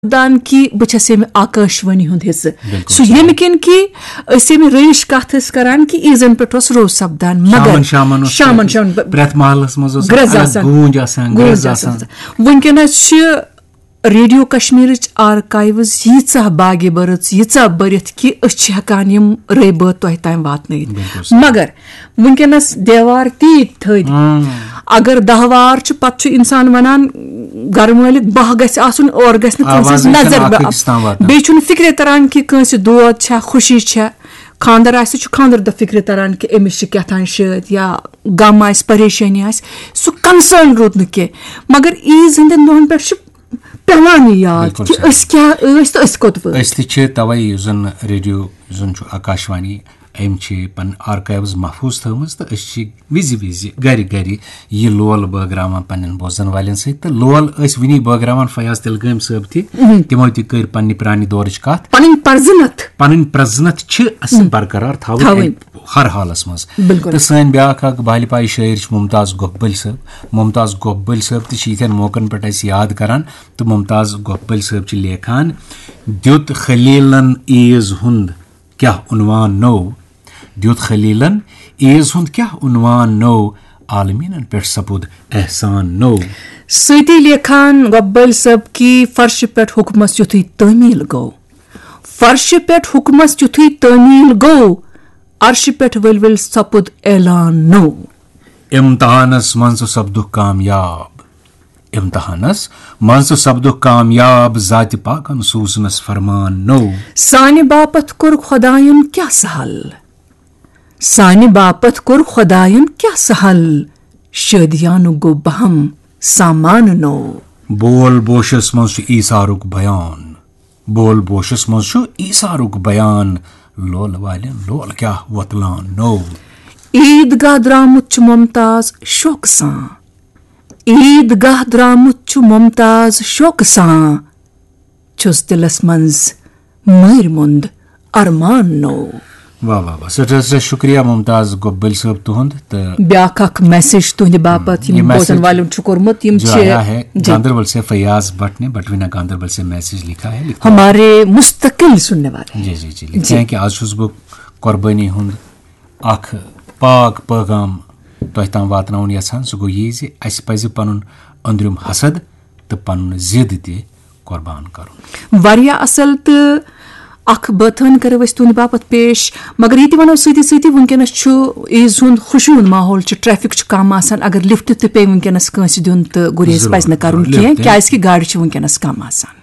दान की बस आकाशवाणी हुंद हिस्स सो ये किन कि रईश कथ करान कि ईजन पे रोज सपदान मगर शामन वनकस रेडियो कश्मीर आर्काइव्स यीचा बागे बरच यीचा बरित कि हेकान यम रबत तह ताम वातनयित मगर वनकस देवार तीत थद अगर 10 वार पत इंसान वनान घर मालिक 10 गस आसुन और गस नजर बे फिक्र तरान कि कंस दोद छा खुशी छा खानदर आसे खानदर द फिक्र तरान कि अमिस क्या शायद या गम आस परेशानी आस सह कंसर्न रोद न कह मगर ईज हंदन दोहन पे पेवान याद कि क्या कोत तवे रेडियो आकाशवाणी अम पन आर्काइव्स महफूज थमज तो विज विज गर गर यह लोल बगरावान पन्न बोजन वालन सत लोल वनी बगरावान फयाज तिलगम साहब तिमो कर पन्ने प्रानी दौरच कत पन प्रजनत बरकरार थवन हर हालस मज तो सन ब्या बालिपाई शायर मुमताज गोहबल साहब तन मौकन पे याद करान तो मुमताज गोहबल साहब लेखान द्युत खलीलन ईज हुंद क्या उन्वान नो द्युत खलीलन ईज हुंद क्या उन्वान नो आलमीन पे सपुद एहसान नो सती लेखान गोहबल साहब की फर्श पे हुकमस युथी तमील गो फर्श पे हुकमस युथी तमील गो अर्श पे वल वल सपुद ऐलान नो इम्तहानस मंसु सब्दु कामयाब इम्तहानस मंसु सब्दु कामयाब जाति पाकन सूसनस फरमान नो सानि बापत कुर खुदायन क्या सहल सानि बापत कुर खुदायन क्या सहल शादियानु गो बहम सामान नो बोल बोशस मंसु ईसारुक बयान बोल बोशस मंसु ईसारुक बयान लोल वाले लोल क्या वतलान नो ईदगाह द्रामुच मुमताज शौक सा ईदगाह द्रामुच मुमताज शौक सा छुस दिलस मंज मर मुंद अरमान नो वाह वाह वाह सर शुक्रिया मुमताज गोहबल साहब तुहंद ब्याख मैसेज तुहंद बापत बोजन वालों कोर्मुत है गांधरबल से फयाज भट्ट ने बटवीना गांधरबल से मैसेज लिखा है हमारे मुस्तकिल सुनने वाले जी जी जी लिखते हैं कि आज छुस बह कुर्बानी हुंद अख पाक पैगाम तह ताम वातनाउन यछान सह गो ये अस पज पनुन अंदरुम हसद तो पनुन जिद ते कुर्बान करुन वारिया असल तो अख बथन कर तुंद बापत पेश मगर ये वनो सती सती वनकस ईज हुंद खुशी हुंद माहौल ट्रैफिक कम आसान अगर लिफ्ट ते पे वनकस कंस दिन तो गुरेज पज न करुन कह क्या गाड़ी वनकस कम आसान।